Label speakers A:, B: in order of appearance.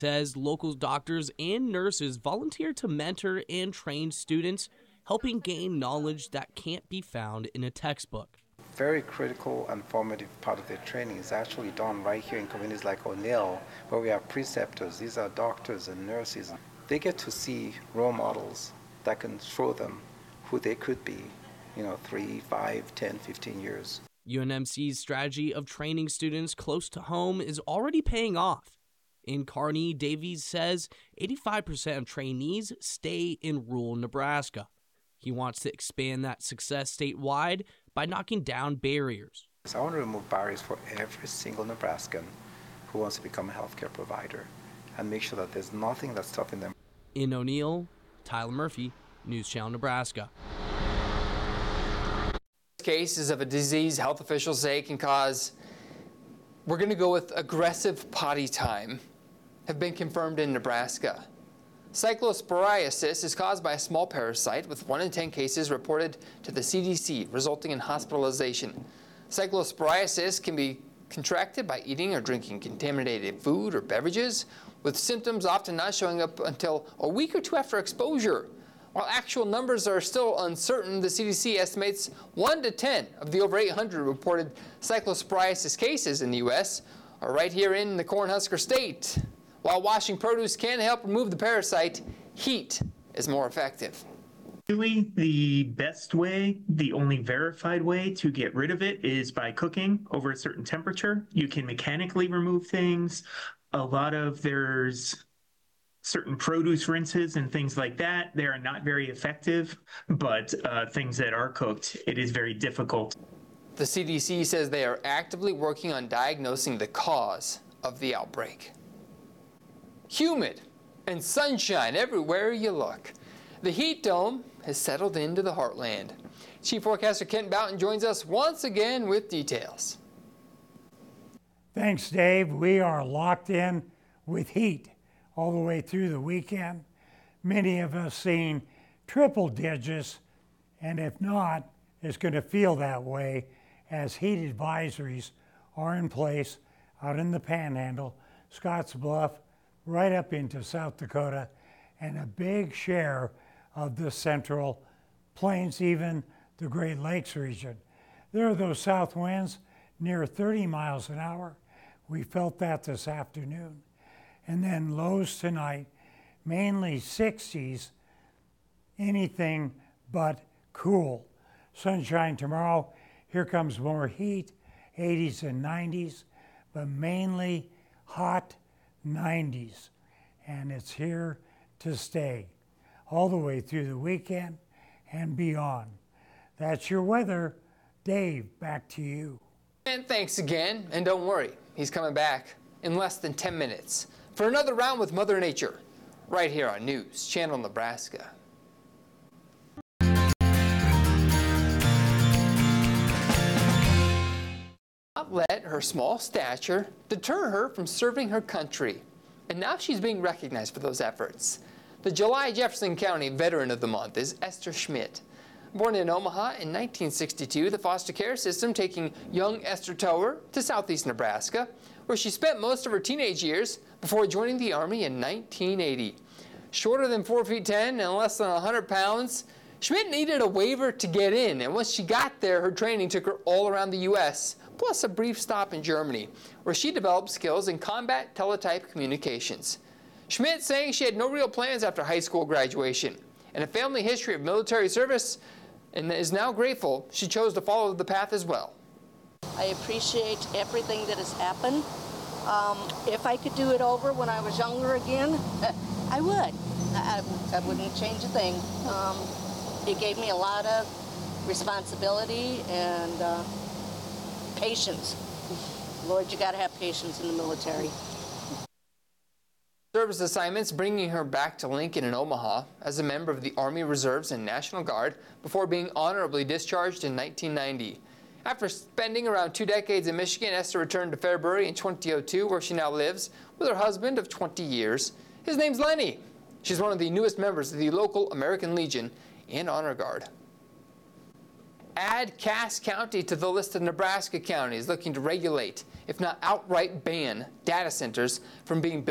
A: Says local doctors and nurses volunteer to mentor and train students, helping gain knowledge that can't be found in a textbook.
B: Very critical and formative part of their training is actually done right here in communities like O'Neill, where we have preceptors. These are doctors and nurses. They get to see role models that can show them who they could be, 3, 5, 10, 15 years.
A: UNMC's strategy of training students close to home is already paying off. In Kearney, Davies says 85% of trainees stay in rural Nebraska. He wants to expand that success statewide by knocking down barriers.
B: So I want to remove barriers for every single Nebraskan who wants to become a healthcare provider and make sure that there's nothing that's stopping them.
A: In O'Neill, Tyler Murphy, News Channel, Nebraska.
C: Cases of a disease health officials say can cause, we're going to go with aggressive potty time, have been confirmed in Nebraska. Cyclosporiasis is caused by a small parasite, with 1 in 10 cases reported to the CDC, resulting in hospitalization. Cyclosporiasis can be contracted by eating or drinking contaminated food or beverages, with symptoms often not showing up until a week or two after exposure. While actual numbers are still uncertain, the CDC estimates 1 to 10 of the over 800 reported cyclosporiasis cases in the U.S. are right here in the Cornhusker State. While washing produce can help remove the parasite, heat is more effective.
D: Really, the best way, the only verified way to get rid of it is by cooking over a certain temperature. You can mechanically remove things. There's certain produce rinses and things like that. They are not very effective, but things that are cooked, it is very difficult.
C: The CDC says they are actively working on diagnosing the cause of the outbreak. Humid and sunshine everywhere you look. The heat dome has settled into the heartland. Chief Forecaster Kent Boughton joins us once again with details.
E: Thanks, Dave. We are locked in with heat all the way through the weekend. Many of us seeing triple digits, and if not, it's going to feel that way as heat advisories are in place out in the Panhandle, Scotts Bluff, right up into South Dakota, and a big share of the Central Plains, even the Great Lakes region. There are those south winds near 30 miles an hour. We felt that this afternoon. And then lows tonight, mainly 60s, anything but cool. Sunshine tomorrow, here comes more heat, 80s and 90s, but mainly hot 90s. And it's here to stay all the way through the weekend and beyond. That's your weather. Dave, back to you.
C: And thanks again, and don't worry, he's coming back in less than 10 minutes for another round with Mother Nature, right here on News Channel Nebraska. Not let her small stature deter her from serving her country, and now she's being recognized for those efforts. The July Jefferson County Veteran of the Month is Esther Schmidt. Born in Omaha in 1962, the foster care system taking young Esther Tower to southeast Nebraska, where she spent most of her teenage years before joining the Army in 1980. Shorter than 4 feet 10 and less than 100 pounds, Schmidt needed a waiver to get in, and once she got there, her training took her all around the U.S., plus a brief stop in Germany, where she developed skills in combat teletype communications. Schmidt saying she had no real plans after high school graduation and a family history of military service, and is now grateful she chose to follow the path as well.
F: I appreciate everything that has happened. If I could do it over when I was younger again, I would. I wouldn't change a thing. It gave me a lot of responsibility and patience. Lord, you got to have patience in the military.
C: Service assignments bringing her back to Lincoln and Omaha as a member of the Army Reserves and National Guard before being honorably discharged in 1990. After spending around 2 decades in Michigan, Esther returned to Fairbury in 2002, where she now lives with her husband of 20 years. His name's Lenny. She's one of the newest members of the local American Legion and Honor Guard. Add Cass County to the list of Nebraska counties looking to regulate, if not outright ban, data centers from being built